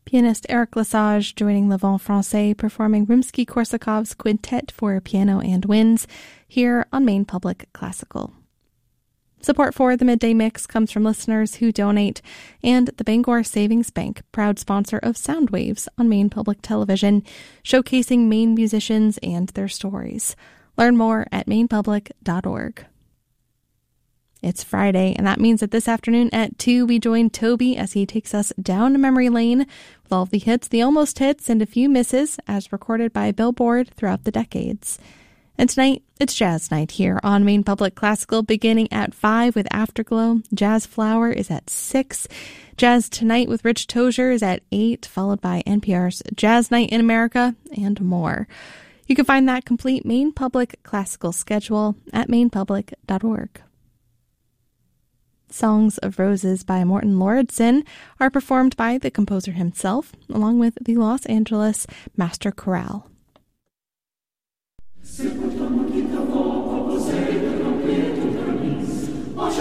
Pianist Eric Lesage joining Le Vent Francais performing Rimsky-Korsakov's Quintet for Piano and Winds here on Maine Public Classical. Support for the Midday Mix comes from listeners who donate, and the Bangor Savings Bank, proud sponsor of Sound Waves on Maine Public Television, showcasing Maine musicians and their stories. Learn more at mainepublic.org. It's Friday, and that means that this afternoon at 2, we join Toby as he takes us down memory lane with all of the hits, the almost hits, and a few misses as recorded by Billboard throughout the decades. And tonight, it's Jazz Night here on Maine Public Classical, beginning at 5 with Afterglow. Jazz Flower is at 6. Jazz Tonight with Rich Tozier is at 8, followed by NPR's Jazz Night in America, and more. You can find that complete Maine Public Classical schedule at mainepublic.org. Songs of Roses by Morton Lauridsen are performed by the composer himself, along with the Los Angeles Master Chorale.